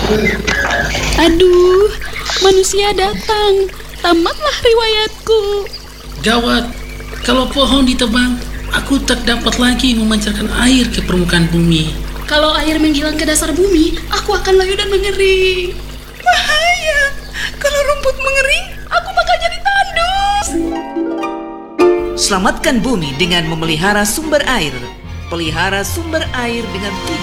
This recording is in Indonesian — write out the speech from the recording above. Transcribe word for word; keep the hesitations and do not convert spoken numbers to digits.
Aduh, manusia datang. Tamatlah riwayatku. Gawat, kalau pohon ditebang, aku tak dapat lagi memancarkan air ke permukaan bumi. Kalau air menghilang ke dasar bumi, aku akan layu dan mengering. Bahaya, kalau rumput mengering, aku bakal jadi tandus. Selamatkan bumi dengan memelihara sumber air. Pelihara sumber air dengan tujuh